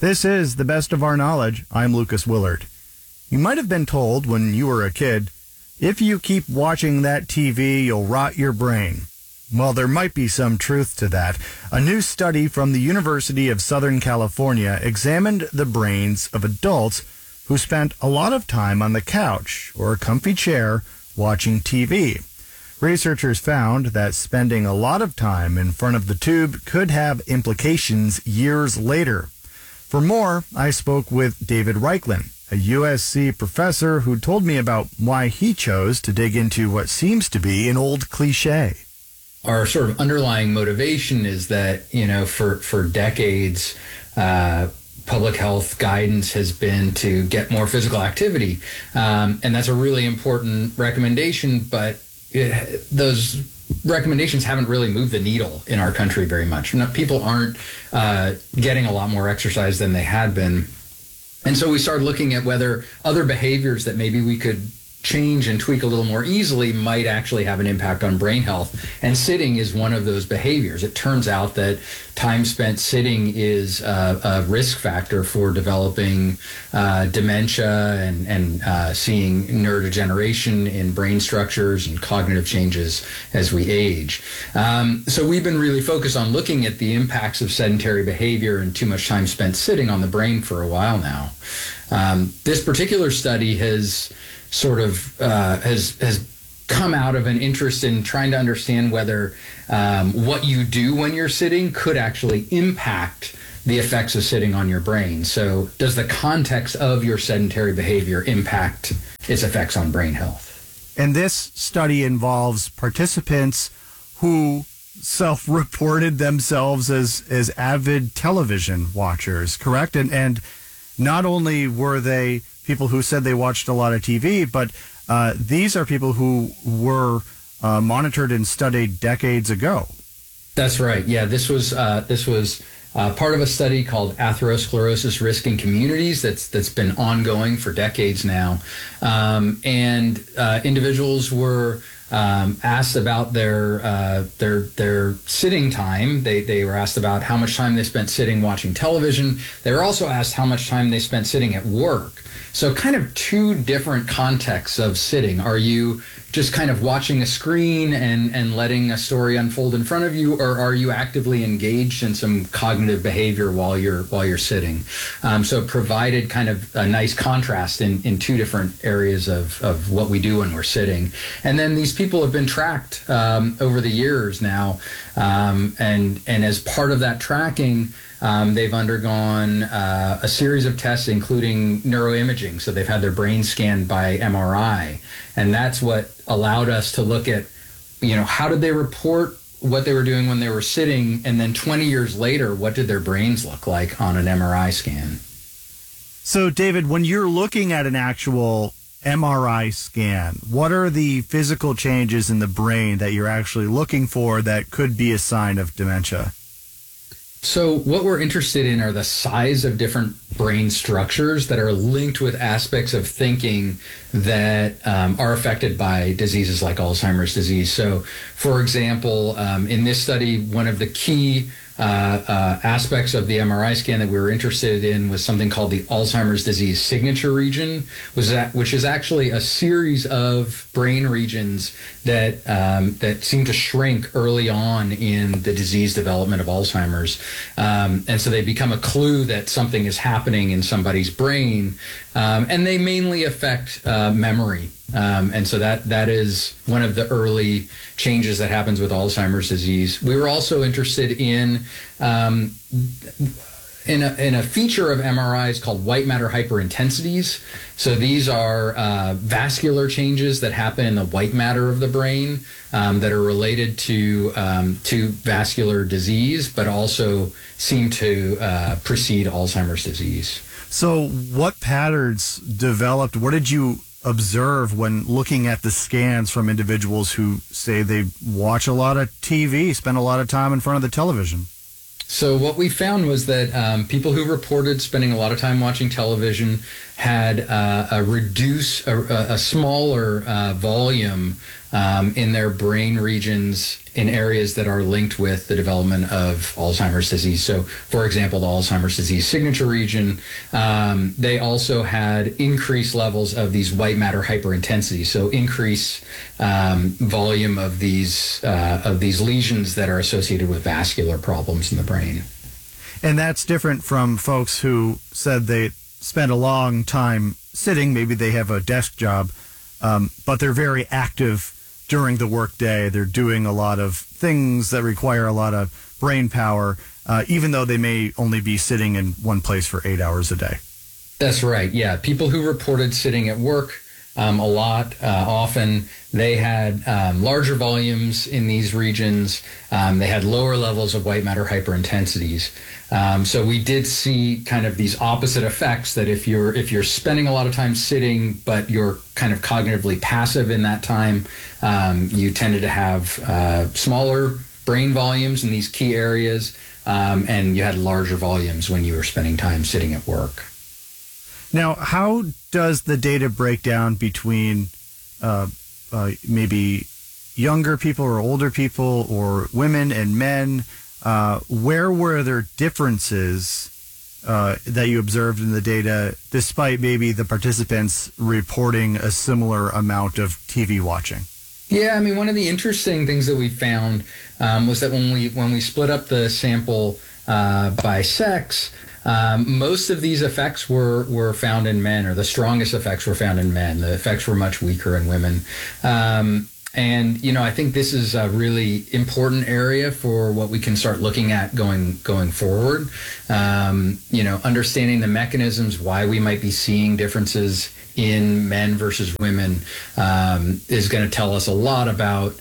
This is The Best of Our Knowledge. I'm Lucas Willard. You might have been told when you were a kid, if you keep watching that TV, you'll rot your brain. Well, there might be some truth to that. A new study from the University of Southern California examined the brains of adults who spent a lot of time on the couch or a comfy chair watching TV. Researchers found that spending a lot of time in front of the tube could have implications years later. For more, I spoke with David Reichlin, a USC professor who told me about why he chose to dig into what seems to be an old cliche. Our sort of underlying motivation is that, for decades, public health guidance has been to get more physical activity. And that's a really important recommendation, but those recommendations haven't really moved the needle in our country very much. People aren't getting a lot more exercise than they had been. And so we started looking at whether other behaviors that maybe we could change and tweak a little more easily might actually have an impact on brain health. And sitting is one of those behaviors. It turns out that time spent sitting is a risk factor for developing dementia and seeing neurodegeneration in brain structures and cognitive changes as we age. So we've been really focused on looking at the impacts of sedentary behavior and too much time spent sitting on the brain for a while now. This particular study has sort of has come out of an interest in trying to understand whether what you do when you're sitting could actually impact the effects of sitting on your brain. So does the context of your sedentary behavior impact its effects on brain health? And this study involves participants who self-reported themselves as avid television watchers, correct? And not only were they people who said they watched a lot of TV, but these are people who were monitored and studied decades ago. That's right. Yeah, this was part of a study called Atherosclerosis Risk in Communities that's been ongoing for decades now, and individuals were asked about their sitting time. They were asked about how much time they spent sitting watching television. They were also asked how much time they spent sitting at work. So kind of two different contexts of sitting. Are you just kind of watching a screen and letting a story unfold in front of you, or are you actively engaged in some cognitive behavior while you're sitting? So it provided kind of a nice contrast in two different areas of what we do when we're sitting. And then these people have been tracked over the years now, and as part of that tracking, they've undergone a series of tests, including neuroimaging. So they've had their brain scanned by MRI. And that's what allowed us to look at, how did they report what they were doing when they were sitting? And then 20 years later, what did their brains look like on an MRI scan? So, David, when you're looking at an actual MRI scan, what are the physical changes in the brain that you're actually looking for that could be a sign of dementia? So what we're interested in are the size of different brain structures that are linked with aspects of thinking that are affected by diseases like Alzheimer's disease. So, for example, in this study, one of the key aspects of the MRI scan that we were interested in was something called the Alzheimer's disease signature region, which is actually a series of brain regions that seem to shrink early on in the disease development of Alzheimer's, and so they become a clue that something is happening in somebody's brain, and they mainly affect memory. And so that is one of the early changes that happens with Alzheimer's disease. We were also interested in a feature of MRIs called white matter hyperintensities. So these are vascular changes that happen in the white matter of the brain that are related to vascular disease, but also seem to precede Alzheimer's disease. So what patterns developed? What did you observe when looking at the scans from individuals who say they watch a lot of TV, spend a lot of time in front of the television? So what we found was that people who reported spending a lot of time watching television had a smaller volume in their brain regions in areas that are linked with the development of Alzheimer's disease. So, for example, the Alzheimer's disease signature region, they also had increased levels of these white matter hyperintensity. So, increased volume of these lesions that are associated with vascular problems in the brain. And that's different from folks who said they spend a long time sitting. Maybe they have a desk job, but they're very active during the workday. They're doing a lot of things that require a lot of brain power, even though they may only be sitting in one place for 8 hours a day. That's right. Yeah. People who reported sitting at work a lot, often they had larger volumes in these regions. They had lower levels of white matter hyperintensities. So we did see kind of these opposite effects, that if you're spending a lot of time sitting, but you're kind of cognitively passive in that time, you tended to have smaller brain volumes in these key areas, and you had larger volumes when you were spending time sitting at work. Now, how does the data break down between maybe younger people or older people, or women and men? Where were there differences that you observed in the data, despite maybe the participants reporting a similar amount of TV watching? Yeah, I mean, one of the interesting things that we found was that when we split up the sample by sex, most of these effects were found in men, or the strongest effects were found in men. The effects were much weaker in women. And, I think this is a really important area for what we can start looking at going forward. Understanding the mechanisms why we might be seeing differences in men versus women is going to tell us a lot about,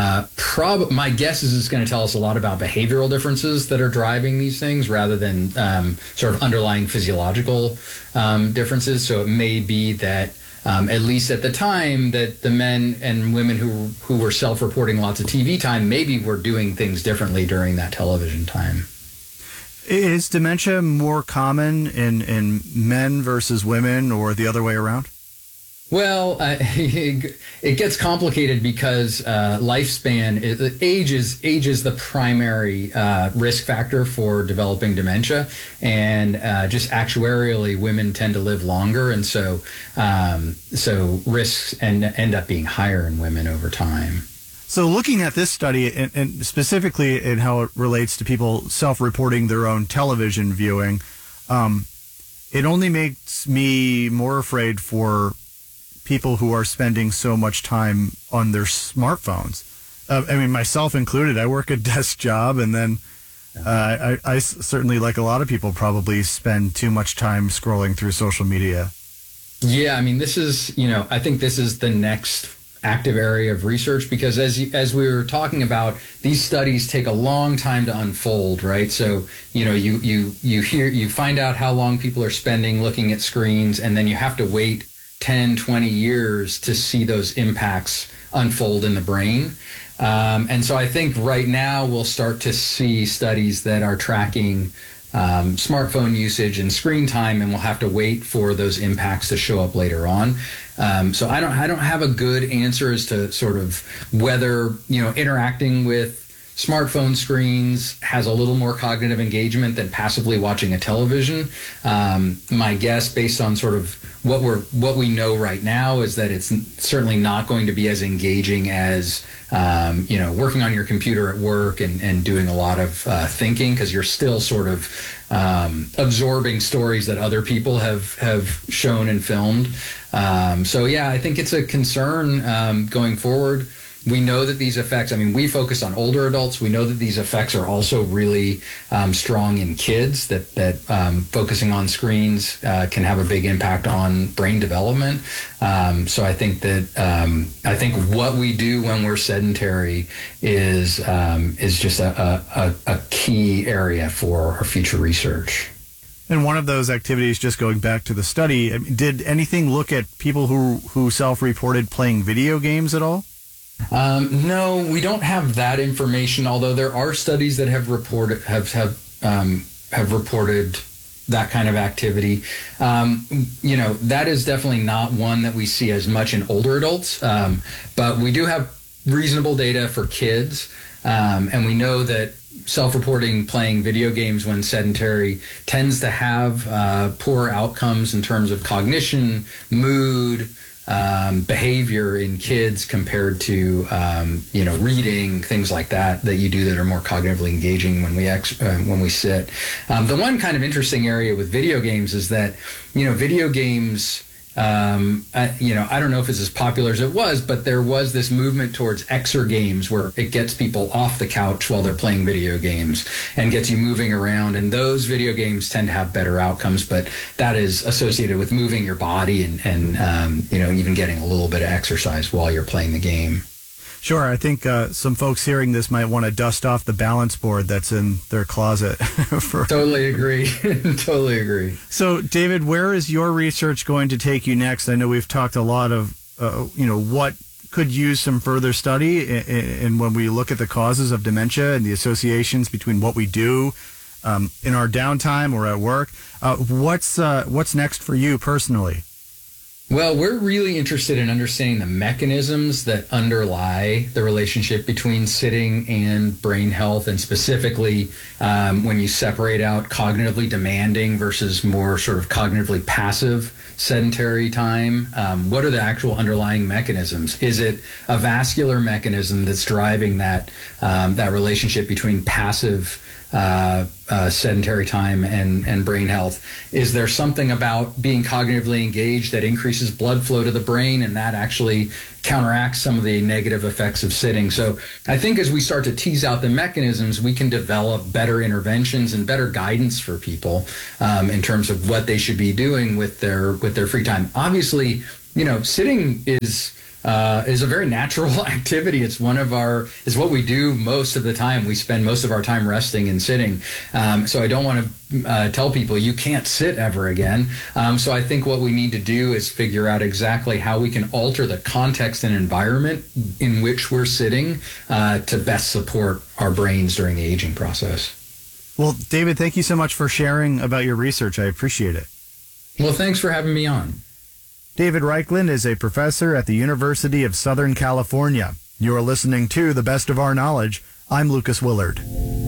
my guess is it's going to tell us a lot about behavioral differences that are driving these things, rather than sort of underlying physiological differences. So it may be that, at least at the time, that the men and women who were self-reporting lots of TV time maybe were doing things differently during that television time. Is dementia more common in men versus women, or the other way around? Well, it gets complicated because lifespan, age is the primary risk factor for developing dementia, and just actuarially, women tend to live longer, and so risks end up being higher in women over time. So looking at this study, and specifically in how it relates to people self-reporting their own television viewing, it only makes me more afraid for people who are spending so much time on their smartphones. I mean, myself included. I work a desk job, and then I certainly, like a lot of people, probably spend too much time scrolling through social media. Yeah, I mean, this is, I think this is the next active area of research, because as we were talking about, these studies take a long time to unfold, right? So, you find out how long people are spending looking at screens, and then you have to wait 10, 20 years to see those impacts unfold in the brain. And so I think right now we'll start to see studies that are tracking smartphone usage and screen time, and we'll have to wait for those impacts to show up later on. So I don't have a good answer as to sort of whether, interacting with smartphone screens has a little more cognitive engagement than passively watching a television. My guess, based on sort of what we know right now, is that it's certainly not going to be as engaging as working on your computer at work and doing a lot of thinking, because you're still sort of absorbing stories that other people have shown and filmed. So yeah, I think it's a concern going forward. We know that these effects, we focus on older adults. We know that these effects are also really strong in kids, that focusing on screens can have a big impact on brain development. So I think that what we do when we're sedentary is just a key area for our future research. And one of those activities, just going back to the study, did anything look at people who self-reported playing video games at all? No, we don't have that information. Although there are studies that have reported that kind of activity. That is definitely not one that we see as much in older adults, but we do have reasonable data for kids, and we know that self-reporting playing video games when sedentary tends to have poor outcomes in terms of cognition, mood, behavior in kids compared to reading, things like that you do that are more cognitively engaging when we sit. The one kind of interesting area with video games is that video games. I don't know if it's as popular as it was, but there was this movement towards exer games where it gets people off the couch while they're playing video games and gets you moving around. And those video games tend to have better outcomes, but that is associated with moving your body and even getting a little bit of exercise while you're playing the game. Sure. I think some folks hearing this might want to dust off the balance board that's in their closet. Totally agree. Totally agree. So, David, where is your research going to take you next? I know we've talked a lot of, what could use some further study. And when we look at the causes of dementia and the associations between what we do in our downtime or at work, what's next for you personally? Well, we're really interested in understanding the mechanisms that underlie the relationship between sitting and brain health, and specifically when you separate out cognitively demanding versus more sort of cognitively passive sedentary time. What are the actual underlying mechanisms? Is it a vascular mechanism that's driving that relationship between passive sedentary time and brain health? Is there something about being cognitively engaged that increases blood flow to the brain, and that actually counteracts some of the negative effects of sitting? So I think as we start to tease out the mechanisms, we can develop better interventions and better guidance for people in terms of what they should be doing with their free time. Obviously, sitting is a very natural activity. It's what we do most of the time. We spend most of our time resting and sitting. So I don't want to tell people you can't sit ever again. So I think what we need to do is figure out exactly how we can alter the context and environment in which we're sitting to best support our brains during the aging process. Well, David, thank you so much for sharing about your research. I appreciate it. Well, thanks for having me on. David Reichland is a professor at the University of Southern California. You are listening to The Best of Our Knowledge. I'm Lucas Willard.